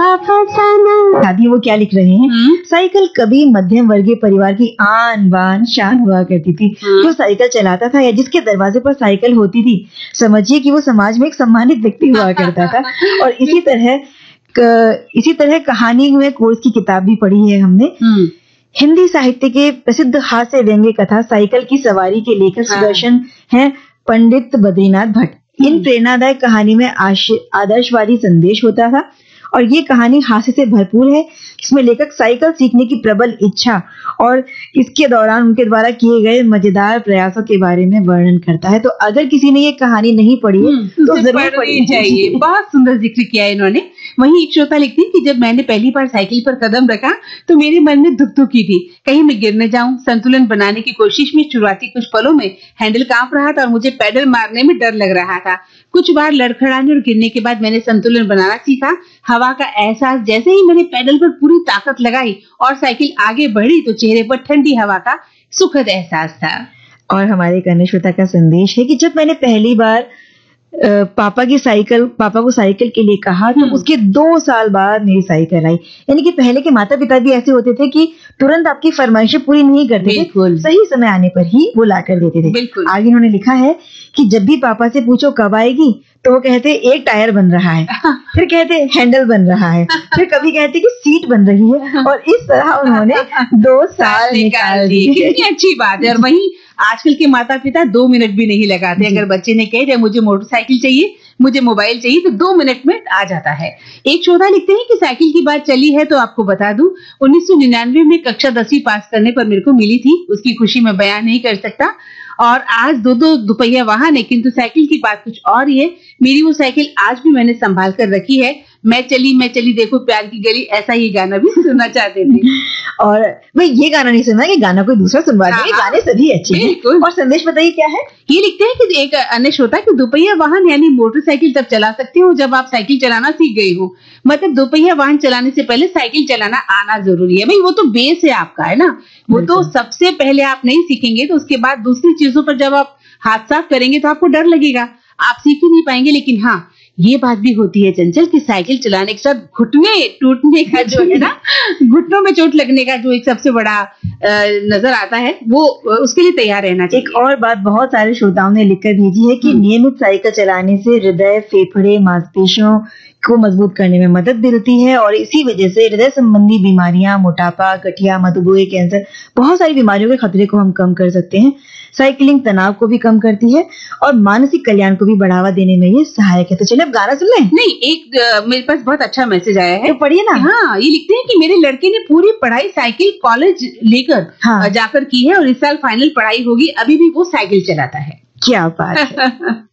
दादी वो क्या लिख रहे हैं, साइकिल कभी मध्यम वर्गीय परिवार की आन बान शान हुआ करती थी। जो साइकिल चलाता था या जिसके दरवाजे पर साइकिल होती थी, समझिए कि वो समाज में एक सम्मानित व्यक्ति हुआ करता था। और इसी तरह कहानी में कोर्स की किताब भी पढ़ी है हमने। हिंदी साहित्य के प्रसिद्ध हास्य व्यंग्य कथा साइकिल की सवारी के लेखक सुदर्शन हैं पंडित बद्रीनाथ भट्ट। इन प्रेरणादायक कहानी में आदर्शवादी संदेश होता था और ये कहानी हास्य से भरपूर है। इसमें लेखक साइकिल सीखने की प्रबल इच्छा और इसके दौरान उनके द्वारा किए गए मजेदार प्रयासों के बारे में वर्णन करता है। तो अगर किसी ने ये कहानी नहीं पढ़ी है तो जरूर पढ़नी चाहिए। बहुत सुंदर जिक्र किया है इन्होंने। वहीं एक श्रोता लिखती है कि जब मैंने पहली बार साइकिल पर कदम रखा तो मेरे मन में धुक धुक की थी, कहीं मैं गिर न जाऊं। संतुलन बनाने की कोशिश में शुरुआती कुछ पलों में हैंडल कांप रहा था और मुझे पैडल मारने में डर लग रहा था। कुछ बार लड़खड़ाने और गिरने के बाद मैंने संतुलन बनाना सीखा। हवा का एहसास, जैसे ही मैंने पैडल पर पूरी ताकत लगाई और साइकिल आगे बढ़ी तो चेहरे पर ठंडी हवा का सुखद एहसास था। और हमारे कन्या श्रोता का संदेश है कि जब मैंने पहली बार पापा को साइकिल के लिए कहा तो उसके 2 साल बाद मेरी साइकिल आई। यानी कि पहले के माता पिता भी ऐसे होते थे कि तुरंत आपकी फरमाइशें पूरी नहीं करते थे, सही समय आने पर ही वो ला कर देते थे। आगे उन्होंने लिखा है कि जब भी पापा से पूछो कब आएगी तो वो कहते एक टायर बन रहा है, फिर कहते हैंडल बन रहा है, फिर कभी कहते कि सीट बन रही है। और इस तरह उन्होंने 2 साल निकाल दिए। कितनी अच्छी बात है। और वहीं आजकल के माता पिता 2 मिनट भी नहीं लगाते। अगर बच्चे ने कह दिया मुझे मोटरसाइकिल चाहिए, मुझे मोबाइल चाहिए, तो 2 मिनट में आ जाता है। एक श्रोता लिखते हैं कि साइकिल की बात चली है तो आपको बता दूं, 1999 में कक्षा 10वीं पास करने पर मेरे को मिली थी। उसकी खुशी मैं बयान नहीं कर सकता। और आज 2 दुपहिया वाहन है, किंतु साइकिल की बात कुछ और ही है। मेरी वो साइकिल आज भी मैंने संभाल कर रखी है। मैं चली देखो प्यार की गली, ऐसा ही गाना भी सुनना चाहते थे। और भाई ये गाना नहीं सुनना, ये गाना कोई दूसरा सुनवा देंगे। गाने सभी अच्छे हैं। और संदेश बताइए क्या है। ये लिखते हैं कि एक अन्य श्रोता कि दोपहिया वाहन यानी मोटरसाइकिल तब चला सकते हो जब आप साइकिल चलाना सीख गए हो। मतलब दोपहिया वाहन चलाने से पहले साइकिल चलाना आना जरूरी है। भाई वो तो बेस है आपका, है ना। वो तो सबसे पहले आप नहीं सीखेंगे तो उसके बाद दूसरी चीजों पर जब आप हाथ साफ करेंगे तो आपको डर लगेगा, आप सीख ही नहीं पाएंगे। लेकिन हाँ, ये बात भी होती है चंचल कि साइकिल चलाने के साथ घुटने टूटने का जो है ना, घुटनों में चोट लगने का जो एक सबसे बड़ा नजर आता है, वो उसके लिए तैयार रहना चाहिए। एक और बात बहुत सारे श्रोताओं ने लिखकर भेजी है कि नियमित साइकिल चलाने से हृदय, फेफड़े, मांसपेशियों को मजबूत करने में मदद मिलती है और इसी वजह से हृदय संबंधी बीमारियां, मोटापा, गठिया, मधुमेह, कैंसर, बहुत सारी बीमारियों के खतरे को हम कम कर सकते हैं। साइकिलिंग तनाव को भी कम करती है और मानसिक कल्याण को भी बढ़ावा देने में ये सहायक है। तो चलिए अब गाना सुन लें। नहीं, एक मेरे पास बहुत अच्छा मैसेज आया है, तो पढ़िए ना। हाँ, ये लिखते हैं कि मेरे लड़के ने पूरी पढ़ाई साइकिल कॉलेज लेकर जाकर की है और इस साल फाइनल पढ़ाई होगी, अभी भी वो साइकिल चलाता है। क्या बात है।